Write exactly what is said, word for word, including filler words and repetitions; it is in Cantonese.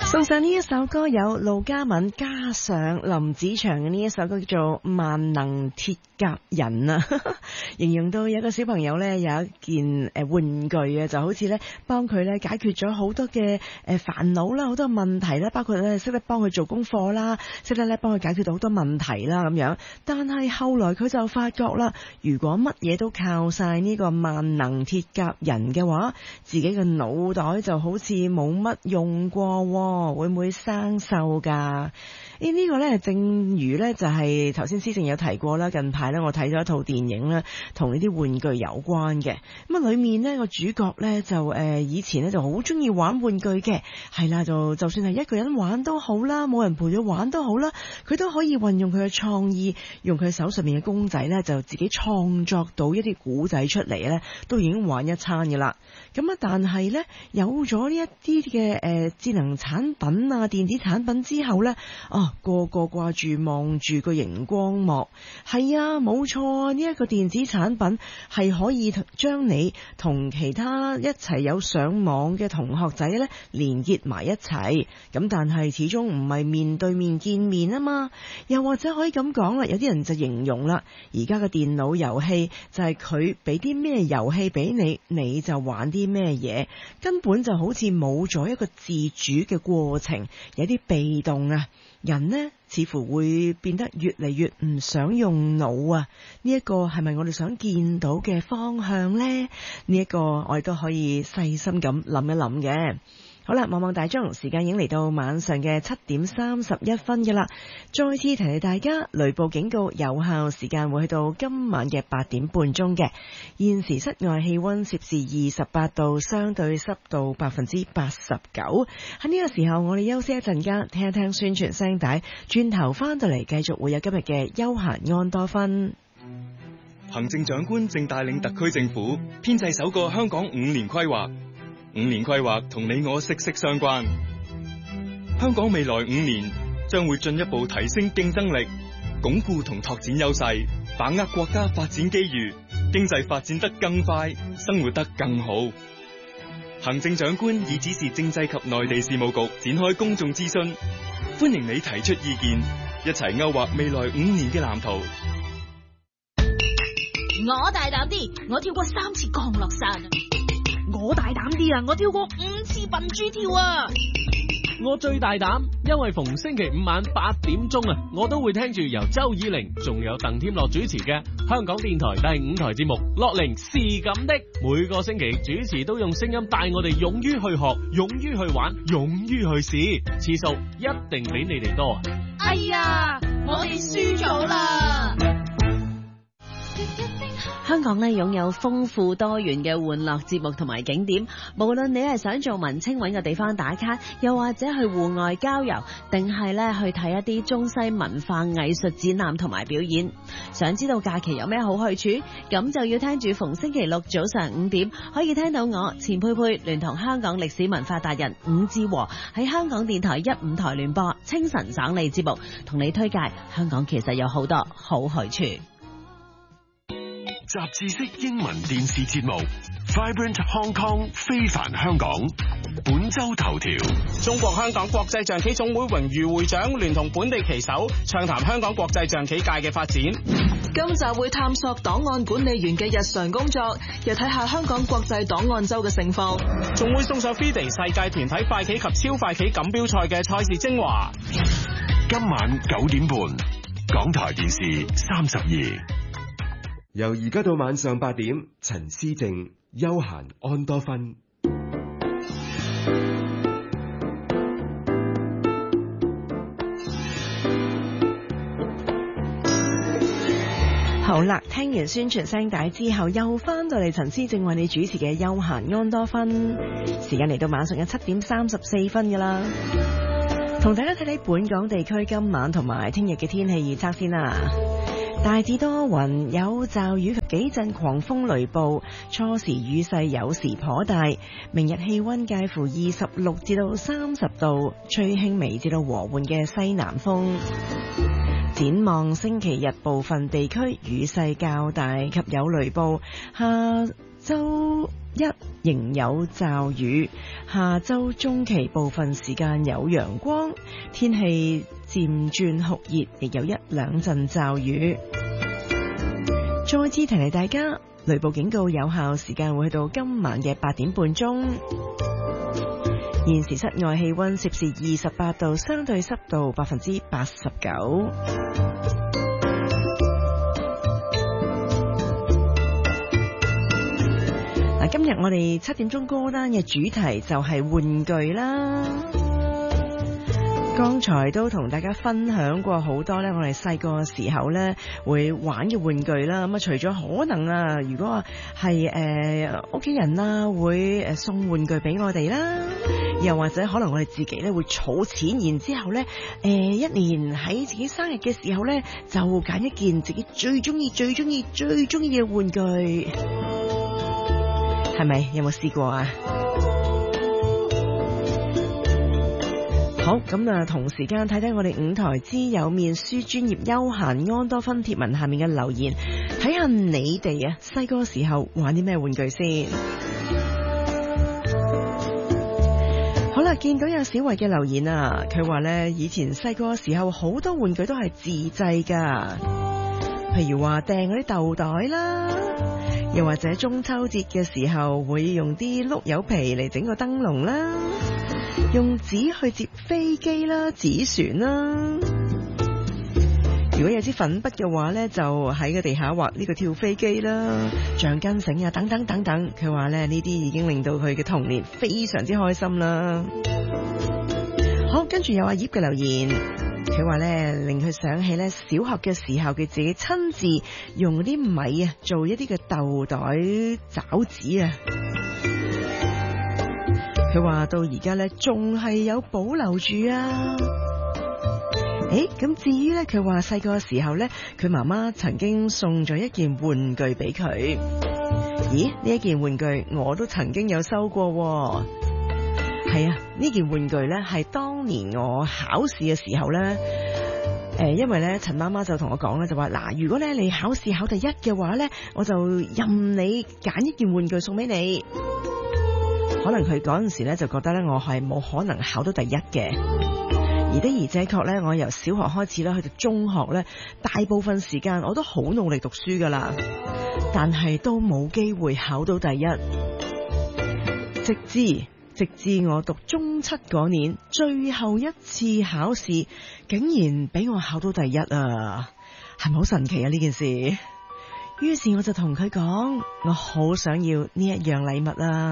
送上呢一首歌有陸嘉敏加上林子祥嘅呢一首歌叫做《萬能鐵甲人》啊，形容到有個小朋友呢，有一件誒玩具啊，就好似呢幫佢呢解決咗好多嘅誒煩惱啦，好多問題啦，包括呢識得幫佢做功課啦，識得呢幫佢解決到好多問題啦咁樣。但係後來佢就發覺啦，如果乜嘢都靠晒呢個萬能鐵甲人嘅話，自己嘅腦袋就好似冇乜用過喎。會唔會生鏽㗎？呢、呢個呢，正如呢，就係頭先思靜有提過啦。近排呢，我睇咗一套電影呢，同呢啲玩具有關嘅。咁啊，裡面呢個主角呢，就誒、呃、以前呢就好中意玩玩具嘅，係啦，就就算係一個人玩都好啦，冇人陪佢玩都好啦，佢都可以運用佢嘅創意，用佢手上面嘅公仔呢，就自己創作到一啲古仔出嚟呢，都已經玩一餐嘅啦。咁啊，但係呢，有咗呢一啲嘅誒智能產品啊、電子產品之後呢，哦，個個掛住望住個熒光幕，係啊，冇錯，呢一個電子產品係可以將你同其他一齊有上網嘅同學仔呢連結埋一齊。咁但係始終唔係面對面見面啊嘛。又或者可以咁講啦，有啲人就形容啦，而家嘅電腦遊戲就係佢俾啲咩遊戲俾你，你就玩啲咩嘢，根本就好似冇咗一個自主嘅過程，有啲被動啊。人呢似乎會變得越嚟越唔想用腦啊！呢一個係咪我哋想見到嘅方向呢？呢一個我哋都可以細心咁諗一諗嘅。好啦，望望大鐘，時間已經嚟到晚上嘅七點三十一分嘅啦。再次提提大家，雷暴警告有效時間會去到今晚嘅八點半鐘嘅。現時室外氣溫攝氏二十八度，相對濕度百分之八十九。喺呢個時候，我哋休息一陣間，聽一聽宣傳聲帶，轉頭翻到嚟繼續會有今日嘅休閒安多芬。 行政長官正帶領特區政府編製首個香港五年規劃。五年規劃同你我息息相關。香港未來五年將會進一步提升競爭力，鞏固同拓展優勢，把握國家發展機遇，經濟發展得更快，生活得更好。行政長官已指示政制及內地事務局展開公眾諮詢，歡迎你提出意見，一齊勾畫未來五年嘅藍圖。 我大膽啲，我跳過三次降落傘。 我大膽啲啊！我跳過五次笨豬跳啊！ 我最大膽，因為逢星期五晚八點鐘啊，我都會聽住由周以玲仲有鄧添樂主持嘅香港電台第五台節目《樂齡是咁的》。每個星期主持都用聲音帶我哋勇於去學、勇於去玩、勇於去試，次數一定比你哋多啊！ 哎呀，我哋輸咗啦！ 香港咧擁有豐富多元嘅玩樂節目同埋景點，無論你係想做文青揾個地方打卡，又或者去戶外郊遊，定係咧去睇一啲中西文化藝術展覽同埋表演。想知道假期有咩好去處？咁就要聽住逢星期六早上五點，可以聽到我錢佩佩聯同香港歷史文化達人伍志和喺香港電台一五台聯播清晨省理節目，同你推介香港其實有好多好去處。 雜誌式英文電視節目 Vibrant Hong Kong 非凡香港本周頭條。 中國香港國際象棋總會榮譽會長聯同本地棋手暢談香港國際象棋界嘅發展。 今集會探索檔案管理員嘅日常工作，又睇下香港國際檔案周嘅盛況。 仲會送上 F I D E 世界團體快棋及超快棋錦標賽嘅賽事精華。 今晚九點半，港台電視三十二。 由而家到晚上八點，陳思靜休閒安多芬。 好啦，聽完宣傳聲帶之後，又翻到嚟陳思靜為你主持嘅休閒安多芬。時間嚟到晚上嘅七點三十四分噶啦，同大家睇睇本港地區今晚同埋聽日嘅天氣預測先啦。大致多雲，有驟雨及幾陣狂風雷暴，初時雨勢有時頗大。明日氣溫介乎二十六至到三十度，吹輕微至到和緩嘅西南風。展望星期日部分地區雨勢較大及有雷暴，下周一，仍有驟雨，下周中期部分時間有陽光，天氣漸轉酷熱，亦有一兩陣驟雨。再次提提大家，雷暴警告有效時間會去到今晚嘅八點半鐘。現時室外氣溫攝氏二十八度，相對濕度百分之八十九。嗱，今日我哋七點鐘歌單嘅主題就係玩具啦。剛才都同大家分享過好多咧，我哋細個時候咧會玩嘅玩具啦。咁啊，除咗可能啊，如果係誒屋企人啦，會誒送玩具俾我哋啦，又或者可能我哋自己咧會儲錢，然之後咧誒一年喺自己生日嘅時候咧，就揀一件自己最中意、最中意、最中意嘅玩具，係咪？有冇試過啊？好，咁啊，同時間睇睇我哋五台之友面書專頁休閒安多芬貼文下面嘅留言，睇下你哋啊細個時候玩啲咩玩具先。好啦，見到有小慧嘅留言啊，佢話呢，以前細個時候好多玩具都係自製噶，譬如話掟嗰啲豆袋啦，又或者中秋節嘅時候會用啲碌柚皮嚟整個燈籠啦，用紙去折飛機啦、紙船啦。如果有支粉筆嘅話呢，就喺個地下畫呢個跳飛機啦、橡筋繩啊等等等等。佢話呢，呢啲已經令到佢嘅童年非常之開心啦。好，跟住有阿葉嘅留言，佢話呢，令佢想起呢，小學嘅時候佢自己親自用啲米啊做一啲嘅豆袋爪子啊。佢話到而家咧，仲係有保留住啊！誒，咁至於咧，佢話細個嘅時候咧，佢媽媽曾經送咗一件玩具俾佢。咦？呢一件玩具我都曾經有收過喎。係啊，呢件玩具咧係當年我考試嘅時候咧，誒，因為咧陳媽媽就同我講咧，就話嗱，如果咧你考試考第一嘅話咧，我就任你揀一件玩具送俾你。可能佢嗰陣時咧就覺得咧我係冇可能考到第一嘅，而的而且確咧，我由小學開始咧去到中學咧，大部分時間我都好努力讀書噶啦，但係都冇機會考到第一。直至直至我讀中七嗰年最後一次考試，竟然俾我考到第一啊！係咪好神奇啊呢件事？於是我就同佢講，我好想要呢一樣禮物啊！